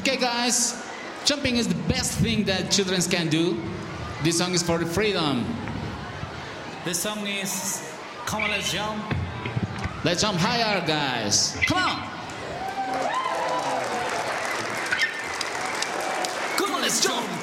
Okay, guys, jumping is the best thing that children can do. This song is for the freedom. This song is Come on, let's jump. Let's jump higher, guys. Come on. Come on, let's jump.